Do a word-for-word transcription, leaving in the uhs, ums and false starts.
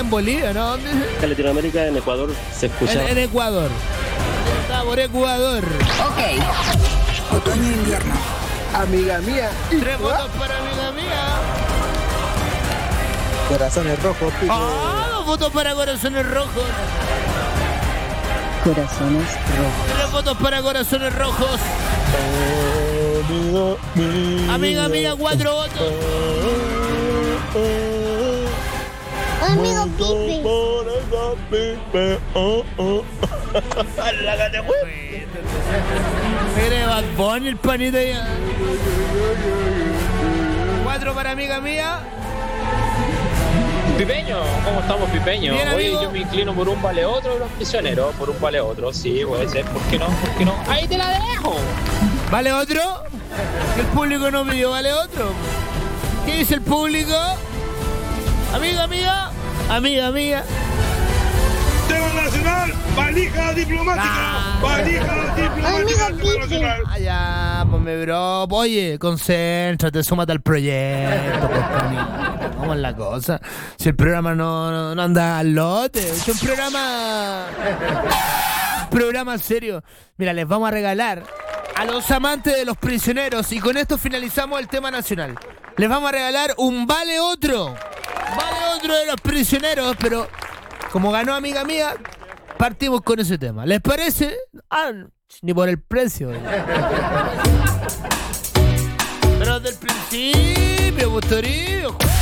en Bolivia, ¿no? ¿Dónde? En Latinoamérica, en Ecuador, se escucha. En, en Ecuador. Está por Ecuador. Ok. Otoño-invierno. Amiga mía. Tres votos para amiga mía. Corazones rojos, pico. Ah, dos votos para corazones rojos. Corazones rojos. Tres votos para corazones rojos. Amiga mía. Amiga mía, cuatro votos. Amigo Pipe. Pipe. Oh, oh. Mire, Bad Bunny, el panito ya. Cuatro para amiga mía. Pipeño, ¿cómo estamos, Pipeño? Bien, Oye, amigo. yo me inclino por un vale otro de los prisioneros, por un vale otro, sí, puede ser, ¿por qué no? ¿Por qué no? ¡Ahí te la dejo! ¿Vale otro? Que el público no pidió, ¿vale otro? ¿Qué dice el público? Amiga mía, amiga mía. Tema nacional, valija diplomática, Ah. valija diplomática, Amigo tema Pipe. nacional. Ah, ya, ponme bro. Oye, concéntrate, súmate al proyecto, pues, panito. ¿Cómo es la cosa? Si el programa no, no, no anda al lote, es un programa. Programa serio. Mira, les vamos a regalar a los amantes de los prisioneros, y con esto finalizamos el tema nacional. Les vamos a regalar un vale otro. Vale otro de los prisioneros, pero como ganó amiga mía, partimos con ese tema. ¿Les parece? Ah, ni por el precio. Pero desde el principio, pues, Toribio.